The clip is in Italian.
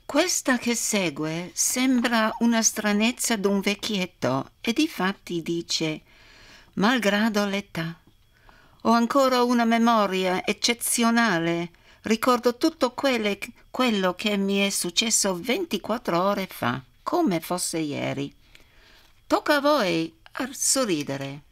Questa che segue sembra una stranezza d'un vecchietto e difatti dice: malgrado l'età, ho ancora una memoria eccezionale. Ricordo tutto quello che mi è successo 24 ore fa, come fosse ieri. Tocca a voi a sorridere.